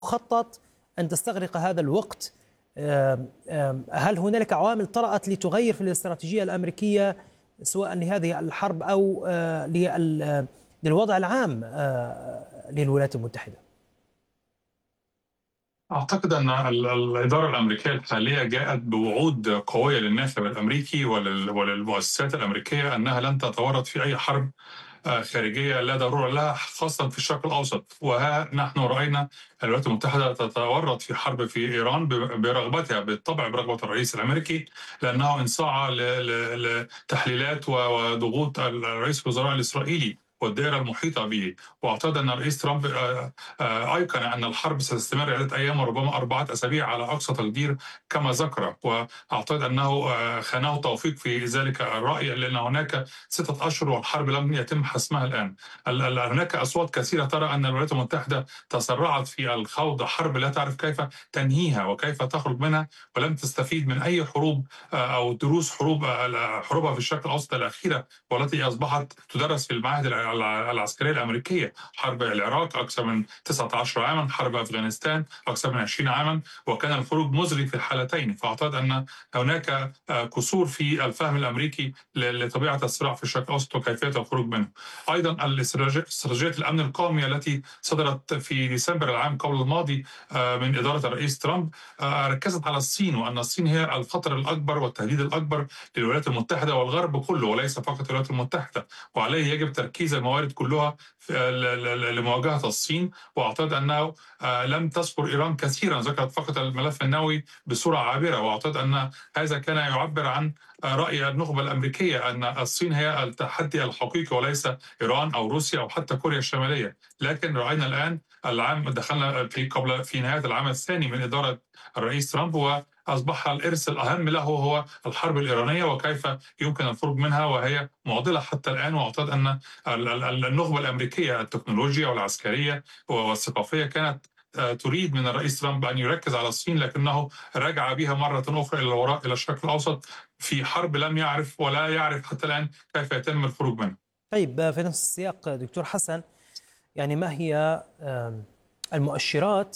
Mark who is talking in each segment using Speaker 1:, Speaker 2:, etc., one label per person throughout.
Speaker 1: خطط أن تستغرق هذا الوقت؟ هل هنالك عوامل طرأت لتغير في الاستراتيجية الأمريكية سواء لهذه الحرب أو للوضع العام للولايات المتحدة؟
Speaker 2: أعتقد أن الإدارة الأمريكية الحالية جاءت بوعود قوية للناخب الأمريكي وللمؤسسات الأمريكية أنها لن تتورط في أي حرب خارجية لا ضرورة لها، خاصة في الشرق الأوسط. وها نحن رأينا الولايات المتحدة تتورط في حرب في إيران برغبتها، بالطبع برغبة الرئيس الأمريكي، لأنه انصاع لتحليلات وضغوط الرئيس الوزراء الإسرائيلي والدائرة المحيطة به. واعتقد أن الرئيس ترامب أيقن أن الحرب ستستمر عدة أيام وربما 4 أسابيع على أقصى تقدير كما ذكر. وأعتقد أنه خانه توفيق في ذلك الرأي، لأن هناك 6 أشهر والحرب لم يتم حسمها الآن. هناك أصوات كثيرة ترى أن الولايات المتحدة تسرعت في الخوض حرب لا تعرف كيف تنهيها وكيف تخرج منها، ولم تستفيد من أي حروب أو دروس حروبها في الشرق الأوسط الأخيرة، والتي أصبحت تدرس في المعاهد العسكرية الأمريكية. حرب العراق أكثر من 19 عاما، حرب أفغانستان أكثر من 20 عاما، وكان الخروج مزري في الحالتين. فأعتقد أن هناك قصور في الفهم الأمريكي لطبيعة الصراع في الشرق الأوسط وكيفية الخروج منه. أيضا استراتيجية الأمن القومي التي صدرت في ديسمبر العام قبل الماضي من إدارة الرئيس ترامب ركزت على الصين، وأن الصين هي الخطر الأكبر والتهديد الأكبر للولايات المتحدة والغرب كله وليس فقط الولايات المتحدة، وعليه يجب تركيز الموارد كلها لمواجهة الصين. وأعتقد أنه لم تذكر إيران كثيرا، ذكرت فقط الملف النووي بصورة عابرة. وأعتقد أن هذا كان يعبر عن رأي النخبة الأمريكية أن الصين هي التحدي الحقيقي وليس إيران أو روسيا أو حتى كوريا الشمالية. لكن رأينا الآن دخلنا في نهاية العام الثاني من إدارة الرئيس ترامب، وأصبح الإرث الأهم له هو الحرب الإيرانية وكيف يمكن الخروج منها، وهي معضلة حتى الآن. وأعتقد أن النخبة الأمريكية التكنولوجيا والعسكرية والثقافية كانت تريد من الرئيس ترامب أن يركز على الصين، لكنه رجع بها مرة أخرى إلى الوراء إلى الشرق الأوسط في حرب لم يعرف ولا يعرف حتى الآن كيف يتم الخروج منها.
Speaker 1: طيب، في نفس السياق دكتور حسن، يعني ما هي المؤشرات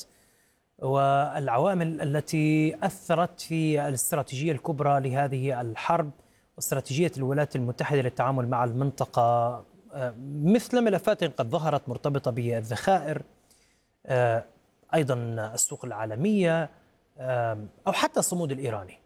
Speaker 1: والعوامل التي أثرت في الاستراتيجية الكبرى لهذه الحرب واستراتيجية الولايات المتحدة للتعامل مع المنطقة، مثل ملفات قد ظهرت مرتبطة بالذخائر، أيضا السوق العالمية، أو حتى الصمود الإيراني؟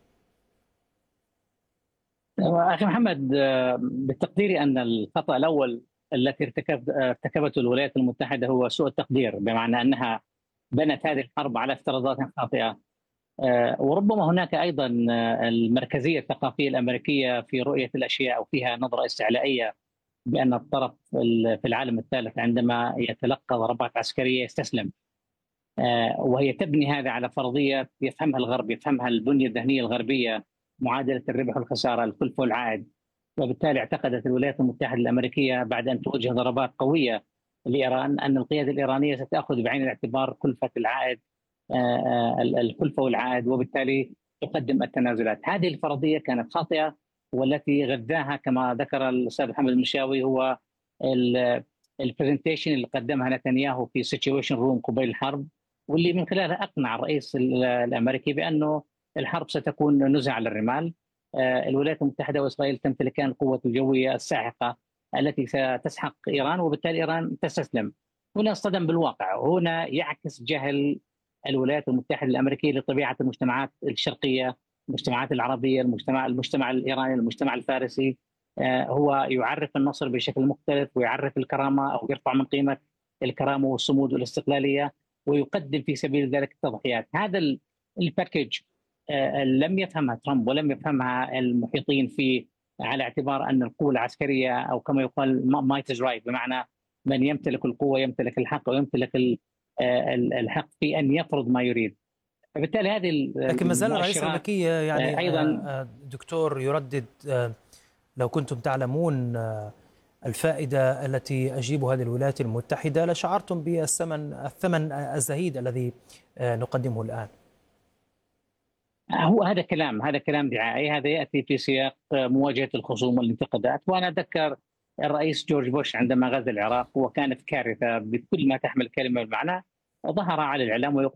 Speaker 3: أخي محمد، بتقديري أن الخطأ الأول التي ارتكبته الولايات المتحدة هو سوء التقدير، بمعنى أنها بنت هذه الحرب على افتراضات خاطئة. وربما هناك أيضا المركزية الثقافية الأمريكية في رؤية الأشياء، أو فيها نظرة استعلائية بأن الطرف في العالم الثالث عندما يتلقى ضربات عسكرية يستسلم، وهي تبني هذا على فرضية يفهمها الغرب، يفهمها البنية الذهنية الغربية، معادلة الربح والخسارة، الكلفة والعائد. وبالتالي اعتقدت الولايات المتحدة الأمريكية بعد أن توجه ضربات قوية لإيران أن القيادة الإيرانية ستأخذ بعين الاعتبار كلفة العائد، الكلفة والعائد، وبالتالي تقدم التنازلات. هذه الفرضية كانت خاطئة، والتي غذاها كما ذكر الأستاذ محمد المنشاوي هو البرزنتيشن اللي قدمها نتنياهو في سيتويشن روم قبيل الحرب، واللي من خلالها أقنع الرئيس الأمريكي بأنه الحرب ستكون نزع على الرمال. الولايات المتحدة وإسرائيل تمتلكان القوة الجوية الساحقة التي ستسحق إيران، وبالتالي إيران تستسلم. هنا اصطدم بالواقع، وهنا يعكس جهل الولايات المتحدة الأمريكية لطبيعة المجتمعات الشرقية، المجتمعات العربية، المجتمع الإيراني، المجتمع الفارسي. هو يعرف النصر بشكل مختلف، ويعرف الكرامة أو يرفع من قيمة الكرامة والصمود والاستقلالية، ويقدم في سبيل ذلك التضحيات. هذا الباكج لم يفهمها ترامب ولم يفهمها المحيطين فيه، على اعتبار أن القوة العسكرية أو كما يقال might is right، بمعنى من يمتلك القوة يمتلك الحق، ويمتلك الحق في أن يفرض ما يريد. فبالتالي هذه
Speaker 1: لكن ما زال الرئيس الأمريكي يعني
Speaker 3: أيضا
Speaker 1: دكتور يردد لو كنتم تعلمون الفائدة التي أجيبها هذه الولايات المتحدة لشعرتم بالثمن الزهيد الذي نقدمه الآن.
Speaker 3: هو هذا كلام دعائي، هذا يأتي في سياق مواجهة الخصوم والانتقادات. وأنا أتذكر الرئيس جورج بوش عندما غزا العراق وكانت كارثة بكل ما تحمل كلمة بالمعنى، ظهر على الإعلام ويقول